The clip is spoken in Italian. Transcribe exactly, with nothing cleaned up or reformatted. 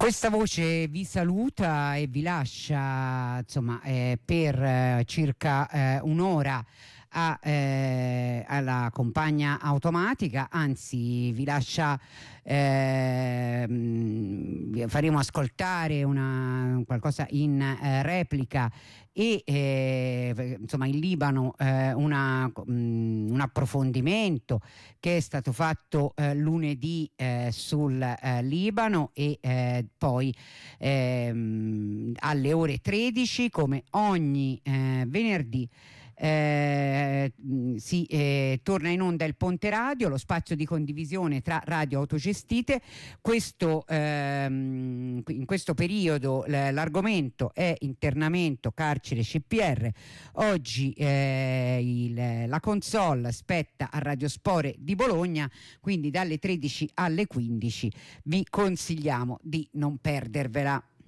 Questa voce vi saluta e vi lascia, insomma, eh, per eh, circa eh, un'ora a, eh, alla compagna automatica, anzi vi lascia, eh, vi faremo ascoltare una, qualcosa in eh, replica e eh, insomma in Libano eh, una, mh, un approfondimento che è stato fatto eh, lunedì eh, sul eh, Libano e eh, poi ehm, alle ore tredici, come ogni eh, venerdì, Eh, si eh, torna in onda il Ponte Radio, lo spazio di condivisione tra radio autogestite. Questo, ehm, in questo periodo l- l'argomento è internamento carcere C P R. Oggi eh, il, la console spetta a Radiospore di Bologna, quindi dalle tredici alle quindici vi consigliamo di non perdervela.